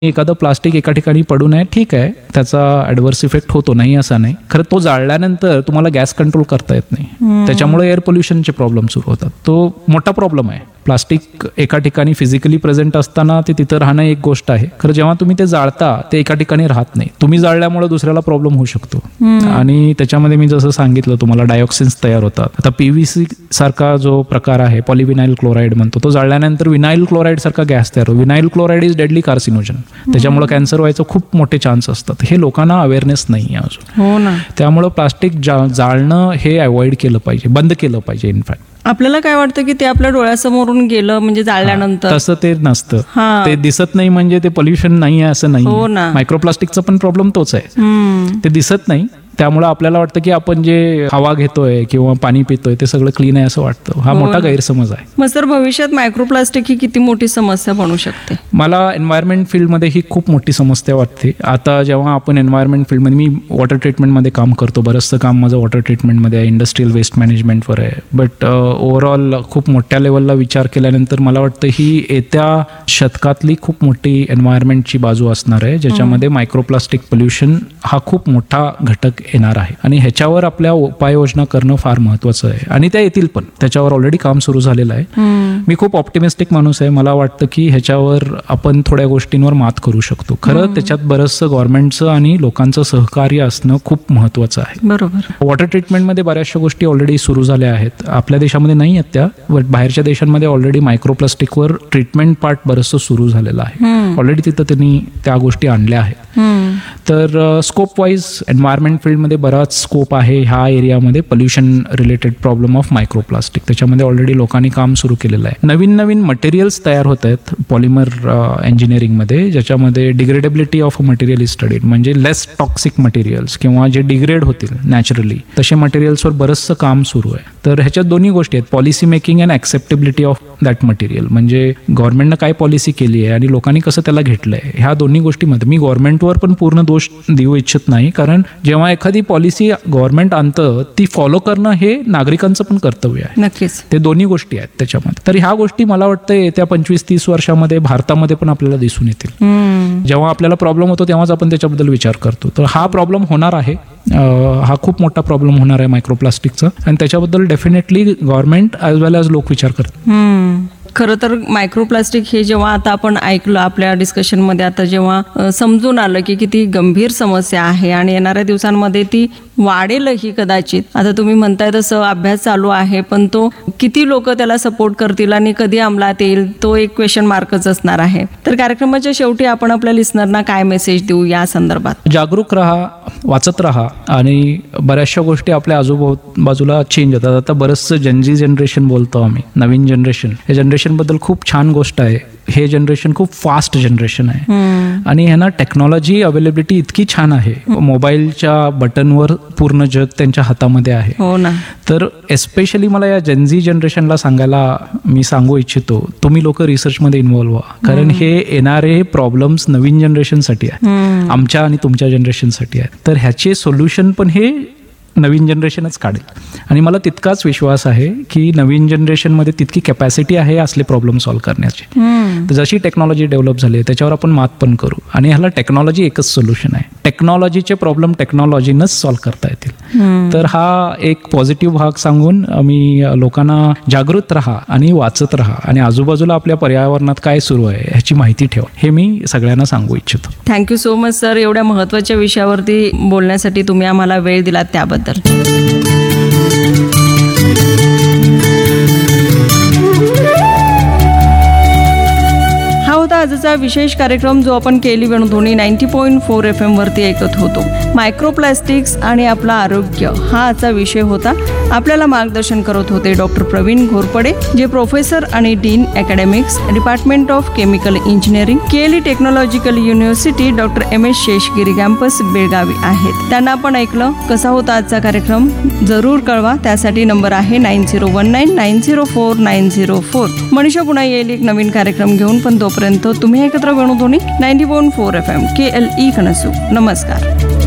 एखादं प्लास्टिक एका ठिकाणी पडू नये, ठीक आहे, त्याचा ॲडव्हर्स इफेक्ट होतो, नाही असं नाही. खरं तो जाळल्यानंतर तुम्हाला गॅस कंट्रोल करता येत नाही, त्याच्यामुळे एअर पोल्युशनचे प्रॉब्लेम सुरू होतात. तो मोठा प्रॉब्लेम आहे. प्लास्टिक एका ठिकाणी फिजिकली प्रेझेंट असताना ते तिथं राहणं एक गोष्ट आहे, खरं जेव्हा तुम्ही ते जाळता ते एका ठिकाणी राहत नाही. तुम्ही जाळल्यामुळे दुसऱ्याला प्रॉब्लेम होऊ शकतो. आणि त्याच्यामध्ये मी जसं सांगितलं तुम्हाला, डायऑक्सिन्स तयार होतात. आता PVC सारखा जो प्रकार आहे, पॉलिव्हिनाइल क्लोराईड म्हणतो, तो जाळल्यानंतर विनाइल क्लोराईड सारखा गॅस तयार होतो. Vinyl chloride is deadly carcinogen, त्याच्यामुळे कॅन्सर व्हायचं खूप मोठे चान्स असतात. हे लोकांना अवेअरनेस नाही आहे अजून. हो ना. त्यामुळे प्लास्टिक जाळणं हे अवॉइड केलं पाहिजे, बंद केलं पाहिजे. इनफॅक्ट आपल्याला काय वाटतं की ते आपल्या डोळ्यासमोरून गेलं म्हणजे जाळल्यानंतर, तसं ते नसतं. ते दिसत नाही म्हणजे ते पोल्युशन नाही आहे असं नाही. मायक्रोप्लास्टिकचा पण प्रॉब्लेम तोच आहे, ते दिसत नाही. त्यामुळे आपल्याला वाटतं की आपण जे हवा घेतोय किंवा पाणी पितोय ते सगळं क्लीन आहे असं वाटतं. हा मोठा गैरसमज आहे. मग सर भविष्यात मायक्रोप्लास्टिक ही किती मोठी समस्या बनू शकते? मला एन्व्हायरमेंट फील्डमध्ये ही खूप मोठी समस्या वाटते. आता जेव्हा आपण एन्व्हायरमेंट फील्डमध्ये, मी वॉटर ट्रीटमेंटमध्ये काम करतो, बरंचसं काम माझं वॉटर ट्रीटमेंटमध्ये आहे, इंडस्ट्रियल वेस्ट मॅनेजमेंटवर आहे. बट ओव्हरऑल खूप मोठ्या लेवलला विचार केल्यानंतर मला वाटतं ही येत्या शतकातली खूप मोठी एन्व्हायरमेंटची बाजू असणार आहे, ज्याच्यामध्ये मायक्रोप्लास्टिक पोल्युशन हा खूप मोठा घटक येणार आहे. आणि ह्याच्यावर आपल्या उपाययोजना करणं फार महत्वाचं आहे. आणि त्या येतील पण, त्याच्यावर ऑलरेडी काम सुरू झालेलं आहे. मी खूप ऑप्टिमिस्टिक माणूस आहे. मला वाटतं की ह्याच्यावर आपण थोड्या गोष्टींवर मात करू शकतो. खरं त्याच्यात बरंचसं गव्हर्नमेंटचं आणि लोकांचं सहकार्य असणं खूप महत्वाचं आहे. बरोबर. वॉटर ट्रीटमेंटमध्ये बऱ्याचशा गोष्टी ऑलरेडी सुरू झाल्या आहेत. आपल्या देशामध्ये नाही आहेत त्या, बट बाहेरच्या देशांमध्ये ऑलरेडी मायक्रोप्लास्टिकवर ट्रीटमेंट पार्ट बरंचसं सुरू झालेलं आहे. ऑलरेडी तिथं त्यांनी त्या गोष्टी आणल्या आहेत. तर स्कोप वाईज एन्व्हायरमेंट फील्डमध्ये बराच स्कोप आहे ह्या एरियामध्ये, pollution related problem of microplastic. त्याच्यामध्ये ऑलरेडी लोकांनी काम सुरू केलेलं आहे. नवीन नवीन मटेरियल्स तयार होत आहेत पॉलिमर इंजिनिअरिंगमध्ये, ज्याच्यामध्ये डिग्रेडेबिलिटी ऑफ मटेरियल इज स्टडीड, म्हणजे लेस टॉक्सिक मटेरियल्स किंवा जे डिग्रेड होतील नॅचरली तसे मटेरियल्सवर बरंचसं काम सुरू आहे. तर ह्याच्यात दोन्ही गोष्टी आहेत, policy making and ॲक्सेप्टेबिलिटी of that material, म्हणजे गव्हर्नमेंटनं काय पॉलिसी केली आहे आणि लोकांनी कसं त्याला घेतलंय. ह्या दोन्ही गोष्टीमध्ये मी गव्हर्नमेंटवर पण पूर्ण दोष देऊ इच्छित नाही, कारण जेव्हा एखादी पॉलिसी गव्हर्नमेंट आणतं ती फॉलो करणं हे नागरिकांचं पण कर्तव्य आहे. नक्कीच ते दोन्ही गोष्टी आहेत त्याच्यामध्ये. तर ह्या गोष्टी मला वाटतं येत्या 25-30 वर्षामध्ये भारतामध्ये पण आपल्याला दिसून येतील. जेव्हा आपल्याला प्रॉब्लेम होतो तेव्हाच आपण त्याच्याबद्दल विचार करतो. तर हा प्रॉब्लेम होणार आहे, हा खूप मोठा प्रॉब्लेम होणार आहे मायक्रोप्लास्टिकचा, आणि त्याच्याबद्दल डेफिनेटली गव्हर्नमेंट ॲज वेल ॲज लोक विचार करतात. खरं तर मायक्रोप्लास्टिक हे जेव्हा आता आपण ऐकलं आपल्या डिस्कशनमध्ये, आता जेव्हा समजून आलं की किती गंभीर समस्या आहे आणि येणाऱ्या दिवसांमध्ये ती वाढेलही कदाचित. आता तुम्ही म्हणताय तसं अभ्यास चालू आहे, पण तो किती लोक त्याला सपोर्ट करतील आणि कधी अंमलात येईल तो एक क्वेश्चन मार्कच असणार आहे. तर कार्यक्रमाच्या शेवटी आपण आपल्या लिस्नरना काय मेसेज देऊ या संदर्भात? जागरूक राहा, वाचत राहा, आणि बऱ्याचशा गोष्टी आपल्या आजूबाजूला चेंज होतात. आता बरंचसं जनजी जनरेशन बोलतो आम्ही, नवीन जनरेशन. हे जनरेशन बद्दल खूप छान गोष्ट आहे. हे जनरेशन खूप फास्ट जनरेशन आहे आणि ह्यांना टेक्नॉलॉजी अवेलेबिलिटी इतकी छान आहे. मोबाईलच्या बटनवर पूर्ण जग त्यांच्या हातामध्ये आहे. हो ना. तर एस्पेशली मला या जनझी जनरेशनला मी सांगू इच्छितो, तुम्ही लोक रिसर्चमध्ये इन्व्हॉल्व्ह व्हा, कारण हे येणारे प्रॉब्लेम्स नवीन जनरेशनसाठी आहे, आमच्या आणि तुमच्या जनरेशनसाठी आहे. तर ह्याचे सोल्युशन पण हे नवीन जनरेशनच काढेल. आणि मला तितकाच विश्वास आहे की नवीन जनरेशनमध्ये तितकी कॅपॅसिटी आहे असले प्रॉब्लेम सॉल्व्ह करण्याची. तर जशी टेक्नॉलॉजी डेव्हलप झाली त्याच्यावर आपण मात पण करू. आणि ह्याला टेक्नॉलॉजी एकच सोल्युशन आहे. टेक्नॉलॉजीचे प्रॉब्लेम टेक्नॉलॉजीनंच सॉल्व्ह करता येतील. तर हा एक पॉझिटिव्ह भाग सांगून मी लोकांना जागृत राहा आणि वाचत राहा, आणि आजूबाजूला आपल्या पर्यावरणात काय सुरू आहे ह्याची माहिती ठेवा, हे मी सगळ्यांना सांगू इच्छितो. थँक्यू सो मच सर, एवढ्या महत्त्वाच्या विषयावरती बोलण्यासाठी तुम्ही आम्हाला वेळ दिलात त्याबद्दल. हा होता आजचा विशेष कार्यक्रम जो आपण केली वेणुध्वनी 90.4 FM वरती ऐकत होतो. मायक्रोप्लास्टिक्स आणि आपलं आरोग्य हा आजचा विषय होता. आपल्याला मार्गदर्शन करत होते डॉक्टर प्रवीण घोरपडे, जे प्रोफेसर आणि dean academics, department of chemical engineering, KLE technological university, doctor MS Seshagiri campus Belagavi आहेत. त्यांना आपण ऐकलं. कसा होता आजचा कार्यक्रम जरूर कळवा. त्यासाठी नंबर आहे 9019904904. मनीषा पुन्हा येईल एक नवीन कार्यक्रम घेऊन, पण तोपर्यंत तुम्ही एकत्र वेणुध्वनी 90.4 FM KLE कणसू. नमस्कार.